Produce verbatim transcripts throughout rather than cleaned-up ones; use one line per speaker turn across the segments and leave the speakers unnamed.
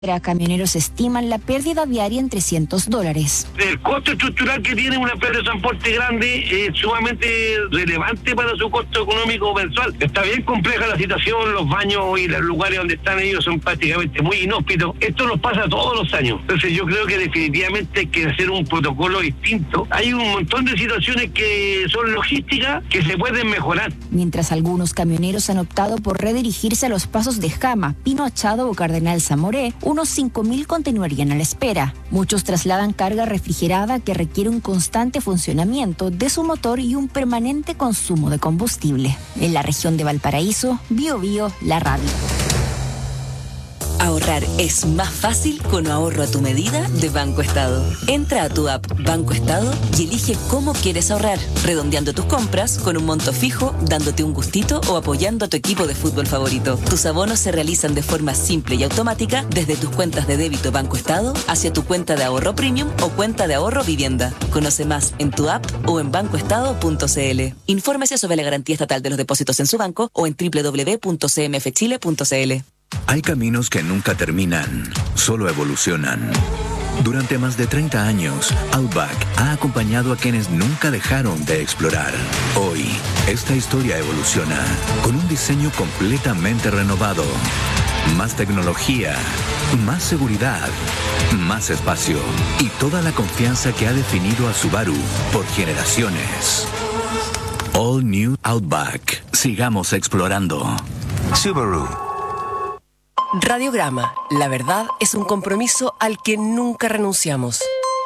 Camioneros estiman la pérdida diaria en trescientos dólares.
El costo estructural que tiene una empresa de transporte grande es sumamente relevante para su costo económico mensual. Está bien compleja la situación, los baños y los lugares donde están ellos son prácticamente muy inhóspitos. Esto nos pasa todos los años. Entonces yo creo que definitivamente hay que hacer un protocolo distinto. Hay un montón de situaciones que son logísticas que se pueden mejorar.
Mientras algunos camioneros han optado por redirigirse a los pasos de Jama, Pino Achado o Cardenal Zamoré, unos cinco mil continuarían a la espera. Muchos trasladan carga refrigerada que requiere un constante funcionamiento de su motor y un permanente consumo de combustible. En la región de Valparaíso, Bio Bio, la radio.
Ahorrar es más fácil con ahorro a tu medida de Banco Estado. Entra a tu app Banco Estado y elige cómo quieres ahorrar, redondeando tus compras con un monto fijo, dándote un gustito o apoyando a tu equipo de fútbol favorito. Tus abonos se realizan de forma simple y automática desde tus cuentas de débito Banco Estado hacia tu cuenta de ahorro premium o cuenta de ahorro vivienda. Conoce más en tu app o en banco estado punto c l. Infórmese sobre la garantía estatal de los depósitos en su banco o en doble u doble u doble u punto c m f chile punto c l.
Hay caminos que nunca terminan, solo evolucionan. Durante más de treinta años, Outback ha acompañado a quienes nunca dejaron de explorar. Hoy, esta historia evoluciona con un diseño completamente renovado. Más tecnología, más seguridad, más espacio y toda la confianza que ha definido a Subaru por generaciones. All New Outback. Sigamos explorando.
Subaru.
Radiograma. La verdad es un compromiso al que nunca renunciamos.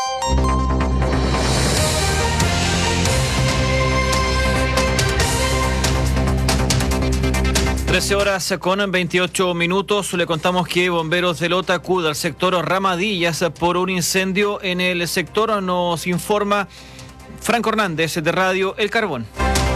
trece horas con veintiocho minutos. Le contamos que bomberos de Lota acuden al sector Ramadillas por un incendio en el sector. Nos informa Franco Hernández de Radio El Carbón.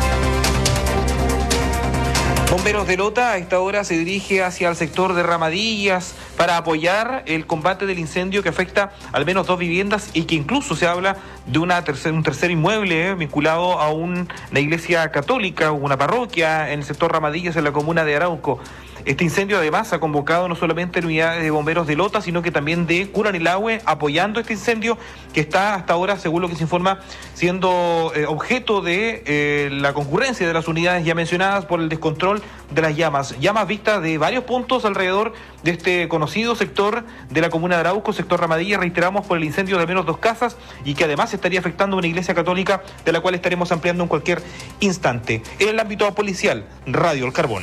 Bomberos de Lota a esta hora se dirige hacia el sector de Ramadillas para apoyar el combate del incendio que afecta al menos dos viviendas y que incluso se habla de una tercer, un tercer inmueble eh, vinculado a un, una iglesia católica, una parroquia en el sector Ramadillas en la comuna de Arauco. Este incendio además ha convocado no solamente unidades de bomberos de Lota, sino que también de Curanilahue apoyando este incendio que está hasta ahora, según lo que se informa, siendo eh, objeto de eh, la concurrencia de las unidades ya mencionadas por el descontrol de las llamas. Llamas vistas de varios puntos alrededor de este conocido sector de la comuna de Arauco, sector Ramadilla, reiteramos, por el incendio de al menos dos casas y que además estaría afectando a una iglesia católica de la cual estaremos ampliando en cualquier instante. En el ámbito policial, Radio El Carbón.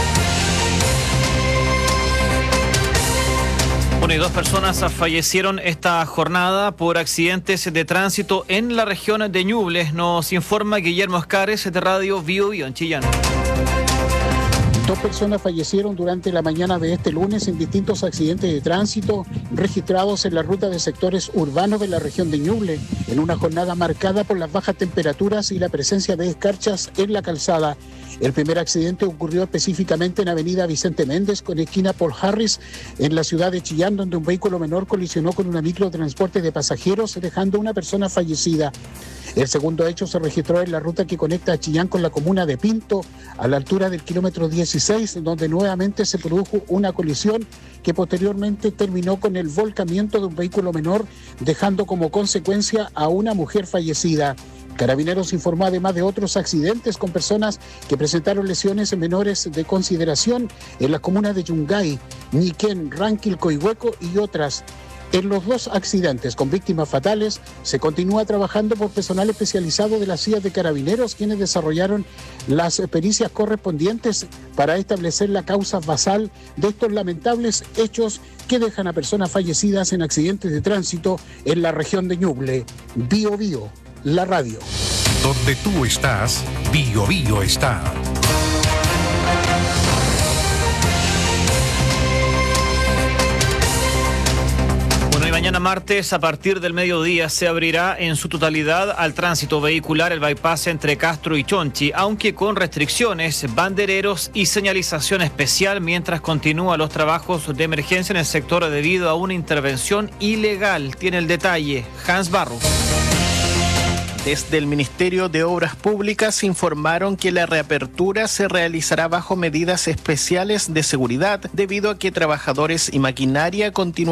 Bueno, y dos personas fallecieron esta jornada por accidentes de tránsito en la región de Ñuble. Nos informa Guillermo Escares de Radio Bio Bio en Chillán.
Dos personas fallecieron durante la mañana de este lunes en distintos accidentes de tránsito registrados en la ruta de sectores urbanos de la región de Ñuble, en una jornada marcada por las bajas temperaturas y la presencia de escarchas en la calzada. El primer accidente ocurrió específicamente en avenida Vicente Méndez con esquina Paul Harris en la ciudad de Chillán, donde un vehículo menor colisionó con una micro de transporte de pasajeros, dejando una persona fallecida. El segundo hecho se registró en la ruta que conecta a Chillán con la comuna de Pinto, a la altura del kilómetro dieciséis, donde nuevamente se produjo una colisión que posteriormente terminó con el volcamiento de un vehículo menor, dejando como consecuencia a una mujer fallecida. Carabineros informó además de otros accidentes con personas que presentaron lesiones menores de consideración en las comunas de Yungay, Ñiquén, Ranquil, Coihueco y otras. En los dos accidentes con víctimas fatales se continúa trabajando por personal especializado de las C I A de Carabineros, quienes desarrollaron las pericias correspondientes para establecer la causa basal de estos lamentables hechos que dejan a personas fallecidas en accidentes de tránsito en la región de Ñuble. Bio Bio, la radio.
Donde tú estás, Bio Bio está.
Mañana martes, a partir del mediodía, se abrirá en su totalidad al tránsito vehicular el bypass entre Castro y Chonchi, aunque con restricciones, bandereros y señalización especial mientras continúan los trabajos de emergencia en el sector debido a una intervención ilegal. Tiene el detalle Hans Barro.
Desde el Ministerio de Obras Públicas informaron que la reapertura se realizará bajo medidas especiales de seguridad debido a que trabajadores y maquinaria continúan